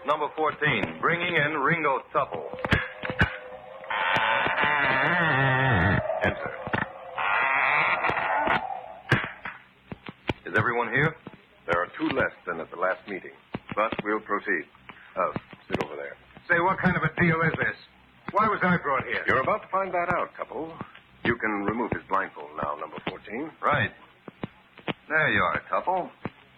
number 14, bringing in Ringo Tupple. Enter. Is everyone here? There are 2 less than at the last meeting, but we'll proceed. Sit over there. Say, what kind of a deal is this? Why was I brought here? You're about to find that out, Tupple. You can remove his blindfold now, number 14. Right. There you are, Tupple.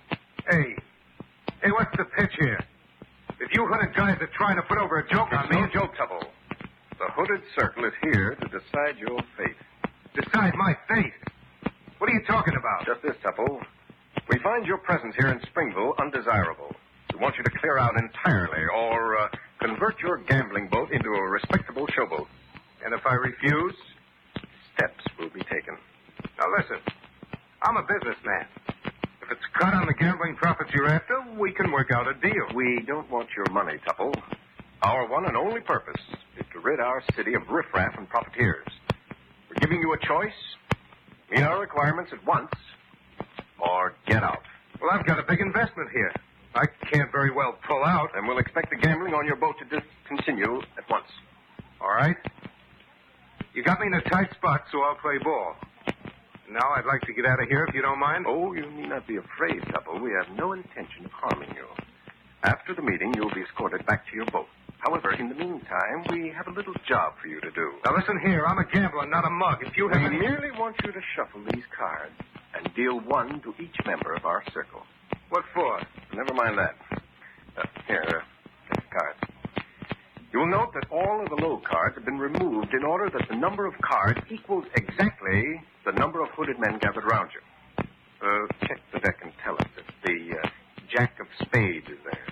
Hey, what's the pitch here? If you hooded guys are trying to put over a joke on me... No joke, Tupple. The Hooded Circle is here to decide your fate. Decide my fate? What are you talking about? Just this, Tupple. We find your presence here in Springville undesirable. We want you to clear out entirely or convert your gambling boat into a respectable showboat. And if I refuse? Steps will be taken. Now, listen. I'm a businessman. If it's cut on the gambling profits you're after, we can work out a deal. We don't want your money, Tupple. Our one and only purpose is to rid our city of riffraff and profiteers. We're giving you a choice. Meet our requirements at once, or get out. Well, I've got a big investment here. I can't very well pull out. And we'll expect the gambling on your boat to discontinue at once. All right. You got me in a tight spot, so I'll play ball. Now I'd like to get out of here, if you don't mind. Oh, you need not be afraid, Tupple. We have no intention of harming you. After the meeting, you'll be escorted back to your boat. However, in the meantime, we have a little job for you to do. Now, listen here. I'm a gambler, not a mug. If you have We merely want you to shuffle these cards and deal 1 to each member of our circle. What for? Never mind that. Here, take the cards. You will note that all of the low cards have been removed in order that the number of cards equals exactly the number of hooded men gathered around you. Check the deck and tell us if the Jack of Spades is there.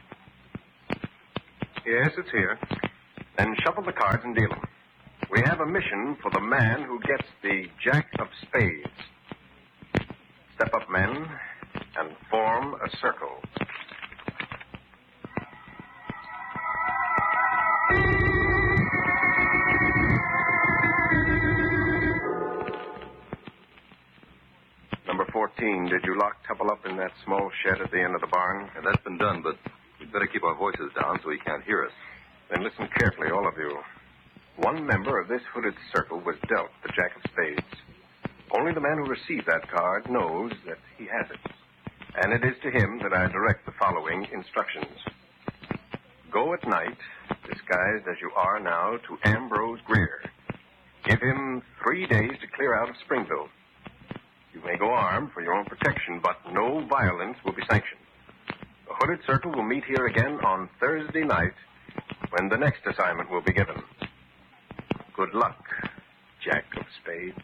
Yes, it's here. Then shuffle the cards and deal them. We have a mission for the man who gets the Jack of Spades. Step up, men, and form a circle. Number 14, did you lock Tupple up in that small shed at the end of the barn? Yeah, that's been done, but we'd better keep our voices down so he can't hear us. Then listen carefully, all of you. One member of this hooded circle was dealt the Jack of Spades. Only the man who received that card knows that he has it. And it is to him that I direct the following instructions. Go at night, disguised as you are now, to Ambrose Greer. Give him 3 days to clear out of Springville. You may go armed for your own protection, but no violence will be sanctioned. The Hooded Circle will meet here again on Thursday night when the next assignment will be given. Good luck, Jack of Spades.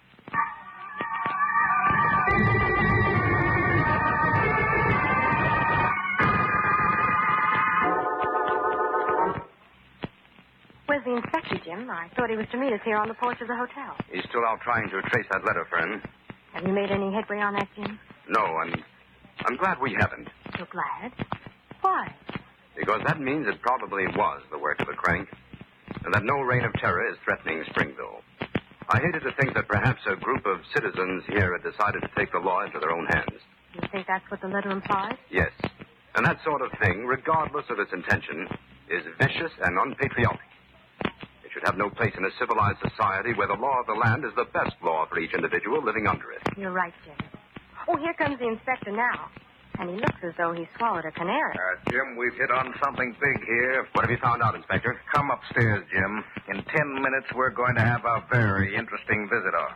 Where's the inspector, Jim? I thought he was to meet us here on the porch of the hotel. He's still out trying to trace that letter, friend. Have you made any headway on that, Jim? No, I'm glad we haven't. You're glad? Why? Because that means it probably was the work of the crank, and that no reign of terror is threatening Springville. I hated to think that perhaps a group of citizens here had decided to take the law into their own hands. You think that's what the letter implies? Yes. And that sort of thing, regardless of its intention, is vicious and unpatriotic. It should have no place in a civilized society where the law of the land is the best law for each individual living under it. You're right, Jim. Oh, here comes the inspector now. And he looks as though he swallowed a canary. Jim, we've hit on something big here. What have you found out, Inspector? Come upstairs, Jim. In 10 minutes, we're going to have a very interesting visitor.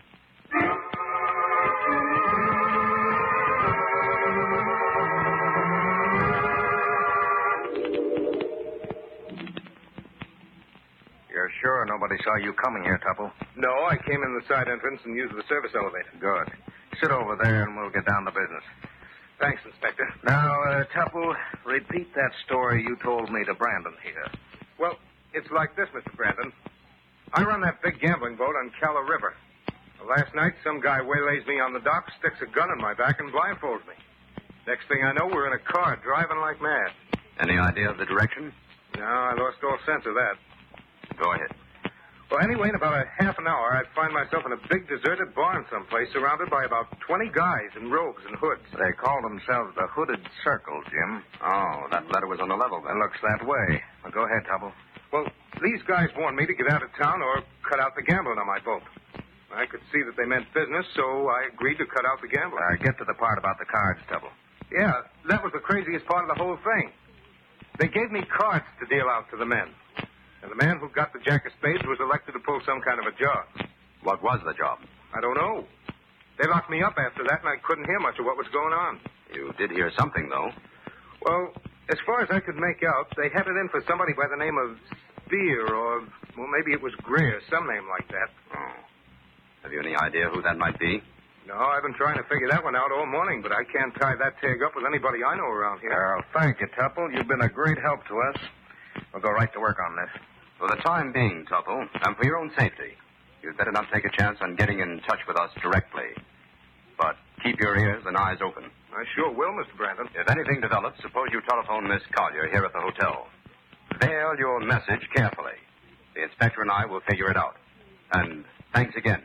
You're sure nobody saw you coming here, Tupple? No, I came in the side entrance and used the service elevator. Good. Sit over there and we'll get down to business. Thanks, Inspector. Now, Tupple, repeat that story you told me to Brandon here. Well, it's like this, Mr. Brandon. I run that big gambling boat on Calla River. Last night, some guy waylays me on the dock, sticks a gun in my back, and blindfolds me. Next thing I know, we're in a car driving like mad. Any idea of the direction? No, I lost all sense of that. Go ahead. Well, anyway, in about a half an hour, I'd find myself in a big deserted barn someplace, surrounded by about 20 guys in robes and hoods. They call themselves the Hooded Circle, Jim. Oh, that letter was on the level, then. It looks that way. Well, go ahead, Tubble. Well, these guys warned me to get out of town or cut out the gambling on my boat. I could see that they meant business, so I agreed to cut out the gambling. Get to the part about the cards, Tubble. Yeah, that was the craziest part of the whole thing. They gave me cards to deal out to the men. And the man who got the Jack of Spades was elected to pull some kind of a job. What was the job? I don't know. They locked me up after that, and I couldn't hear much of what was going on. You did hear something, though. Well, as far as I could make out, they had it in for somebody by the name of Spear, or, well, maybe it was Greer, some name like that. Oh. Have you any idea who that might be? No, I've been trying to figure that one out all morning, but I can't tie that tag up with anybody I know around here. Well, thank you, Tubble. You've been a great help to us. We'll go right to work on this. For the time being, Tupple, and for your own safety, you'd better not take a chance on getting in touch with us directly. But keep your ears and eyes open. I sure will, Mr. Brandon. If anything develops, suppose you telephone Miss Collier here at the hotel. Veil your message carefully. The inspector and I will figure it out. And thanks again.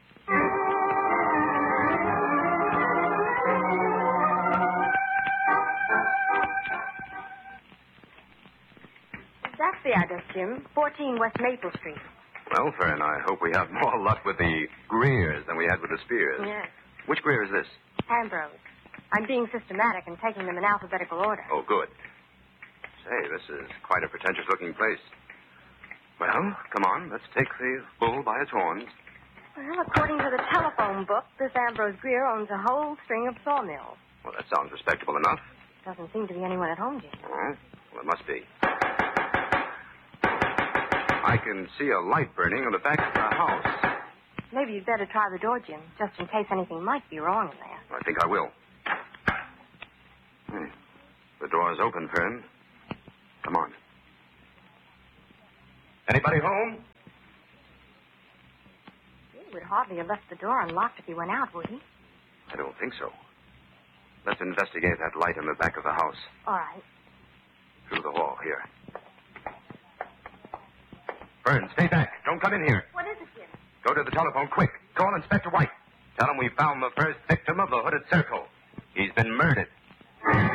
That's the address, Jim. 14 West Maple Street. Well, Fern, I hope we have more luck with the Greers than we had with the Spears. Yes. Which Greer is this? Ambrose. I'm being systematic and taking them in alphabetical order. Oh, good. Say, this is quite a pretentious-looking place. Well, come on, let's take the bull by its horns. Well, according to the telephone book, this Ambrose Greer owns a whole string of sawmills. Well, that sounds respectable enough. Doesn't seem to be anyone at home, Jim. Oh, well, it must be. I can see a light burning on the back of the house. Maybe you'd better try the door, Jim, just in case anything might be wrong in there. I think I will. The door is open, Fern. Come on. Anybody home? He would hardly have left the door unlocked if he went out, would he? I don't think so. Let's investigate that light in the back of the house. All right. Through the hall, here. Fern, stay back. Don't come in here. What is it, Jim? Go to the telephone, quick. Call Inspector White. Tell him we found the first victim of the Hooded Circle. He's been murdered.